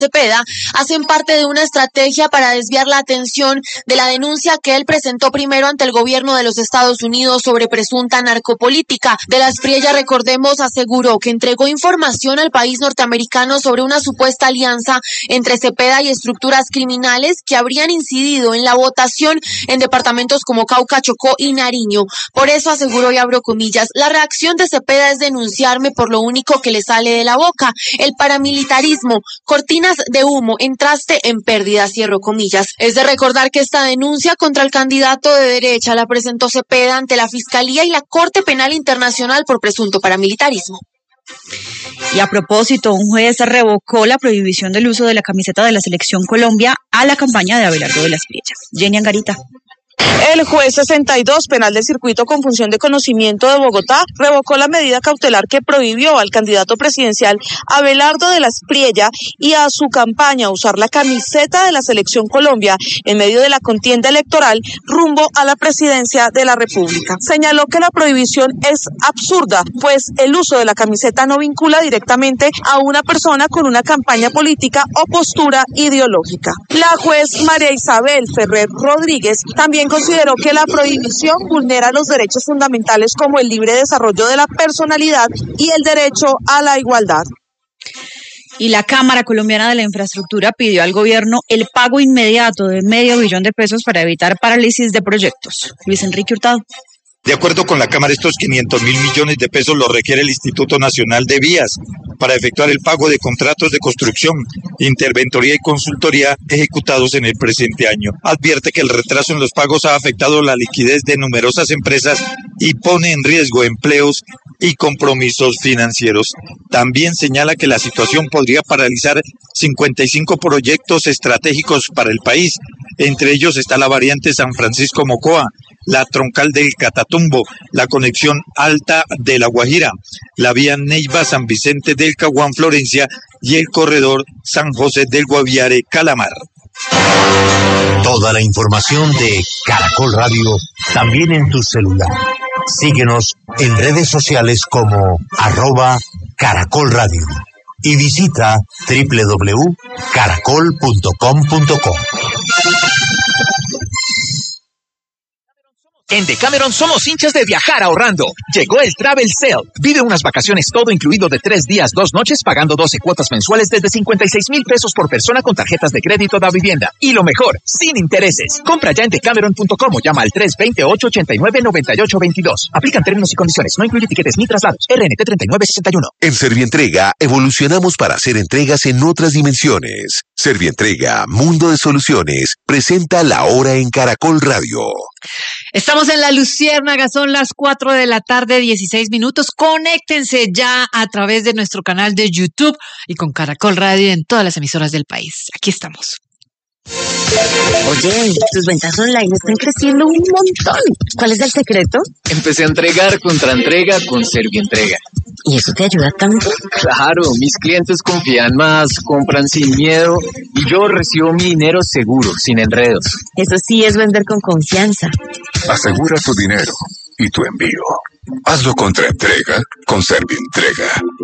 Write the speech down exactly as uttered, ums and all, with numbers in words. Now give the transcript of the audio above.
Cepeda hacen parte de una estrategia para desviar la atención de la denuncia que él presentó primero ante el gobierno de los Estados Unidos sobre presunta narcopolítica. De la Espriella, recordemos, aseguró que entregó información al país norteamericano sobre una supuesta alianza entre Cepeda y estructuras criminales que habrían incidido en la votación en departamentos como Cauca, Chocó y Nariño. Por eso aseguró, y abro comillas, la reacción de Cepeda es denunciarme por lo único que le sale de la boca, el paramilitarismo, cortinas de humo, entraste en pérdida, cierro comillas. Es de recordar que esta denuncia contra el candidato de derecha la presentó Cepeda ante la Fiscalía y la Corte Penal Internacional por presunto paramilitarismo. Y a propósito, un juez revocó la prohibición del uso de la camiseta de la Selección Colombia a la campaña de Abelardo de la Espriella. Jenny Angarita. El juez sesenta y dos penal del circuito con función de conocimiento de Bogotá revocó la medida cautelar que prohibió al candidato presidencial Abelardo de la Espriella y a su campaña usar la camiseta de la Selección Colombia en medio de la contienda electoral rumbo a la presidencia de la República. Señaló que la prohibición es absurda, pues el uso de la camiseta no vincula directamente a una persona con una campaña política o postura ideológica. La juez María Isabel Ferrer Rodríguez también consideró que la prohibición vulnera los derechos fundamentales como el libre desarrollo de la personalidad y el derecho a la igualdad. Y la Cámara Colombiana de la Infraestructura pidió al gobierno el pago inmediato de medio billón de pesos para evitar parálisis de proyectos. Luis Enrique Hurtado. De acuerdo con la Cámara, estos quinientos mil millones de pesos los requiere el Instituto Nacional de Vías para efectuar el pago de contratos de construcción, interventoría y consultoría ejecutados en el presente año. Advierte que el retraso en los pagos ha afectado la liquidez de numerosas empresas y pone en riesgo empleos y compromisos financieros. También señala que la situación podría paralizar cincuenta y cinco proyectos estratégicos para el país. Entre ellos está la variante San Francisco-Mocoa, la troncal del Catatumbo, la conexión alta de La Guajira, la vía Neiva-San Vicente del Caguán-Florencia y el corredor San José del Guaviare-Calamar. Toda la información de Caracol Radio también en tu celular. Síguenos en redes sociales como arroba Caracol Radio y visita doble u doble u doble u punto caracol punto com punto co. En Decameron somos hinchas de viajar ahorrando. Llegó el Travel Sale. Vive unas vacaciones todo incluido de tres días, dos noches, pagando doce cuotas mensuales desde cincuenta y seis mil pesos por persona con tarjetas de crédito da vivienda. Y lo mejor, sin intereses. Compra ya en decameron punto com o llama al tres dos cero, ocho ocho nueve, nueve ocho dos dos. Aplican términos y condiciones. No incluye tiquetes ni traslados. R N T treinta y nueve sesenta y uno. En Servientrega evolucionamos para hacer entregas en otras dimensiones. Servientrega, Mundo de Soluciones, presenta La Hora en Caracol Radio. Estamos en La Luciérnaga, son las cuatro de la tarde, dieciséis minutos. Conéctense ya a través de nuestro canal de YouTube y con Caracol Radio en todas las emisoras del país. Aquí estamos. Oye, tus ventas online están creciendo un montón. ¿Cuál es el secreto? Empecé a entregar contra entrega con Servientrega. ¿Y eso te ayuda tanto? Claro, mis clientes confían más, compran sin miedo y yo recibo mi dinero seguro, sin enredos. Eso sí es vender con confianza. Asegura tu dinero y tu envío. Hazlo contra entrega con Servientrega.